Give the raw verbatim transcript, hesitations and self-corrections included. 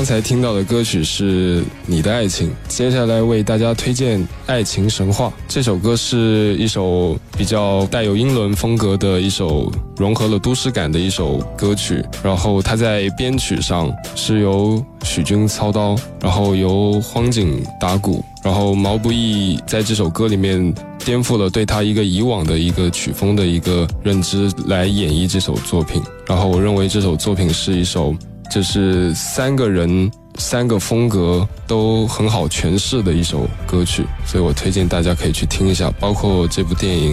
刚才听到的歌曲是你的爱情，接下来为大家推荐爱情神话。这首歌是一首比较带有英伦风格的一首融合了都市感的一首歌曲，然后它在编曲上是由许君操刀，然后由荒井打鼓，然后毛不易在这首歌里面颠覆了对他一个以往的一个曲风的一个认知来演绎这首作品。然后我认为这首作品是一首就是三个人三个风格都很好诠释的一首歌曲，所以我推荐大家可以去听一下，包括这部电影